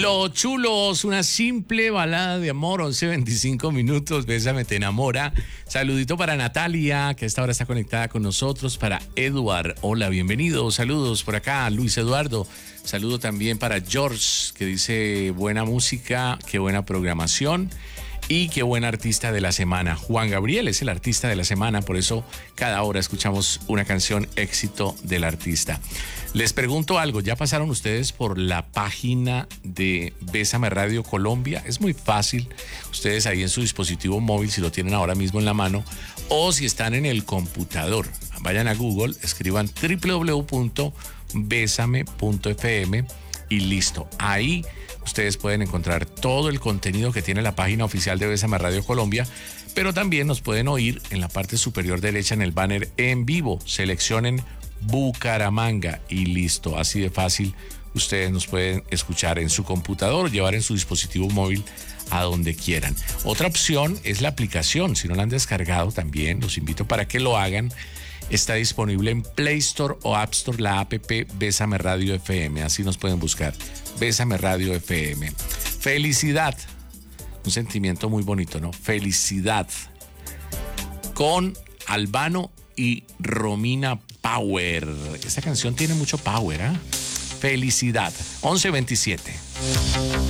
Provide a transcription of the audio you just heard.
Los Chulos, una simple balada de amor, 11:25 minutos, Bésame te enamora. Saludito para Natalia, que a esta hora está conectada con nosotros, para Eduard, hola, bienvenido, saludos por acá, Luis Eduardo. Saludo también para George, que dice buena música, qué buena programación y qué buen artista de la semana. Juan Gabriel es el artista de la semana, por eso cada hora escuchamos una canción éxito del artista. Les pregunto algo, ¿ya pasaron ustedes por la página de Bésame Radio Colombia? Es muy fácil, ustedes ahí en su dispositivo móvil, si lo tienen ahora mismo en la mano, o si están en el computador, vayan a Google, escriban www.besame.fm y listo. Ahí ustedes pueden encontrar todo el contenido que tiene la página oficial de Bésame Radio Colombia, pero también nos pueden oír en la parte superior derecha en el banner en vivo. Seleccionen Bucaramanga y listo. Así de fácil ustedes nos pueden escuchar en su computador, llevar en su dispositivo móvil a donde quieran. Otra opción es la aplicación. Si no la han descargado también, los invito para que lo hagan. Está disponible en Play Store o App Store la app Bésame Radio FM. Así nos pueden buscar. Bésame Radio FM. Felicidad. Un sentimiento muy bonito, ¿no? Felicidad. Con Albano y Romina Power. Esta canción tiene mucho power, ¿eh? Felicidad. 11:27.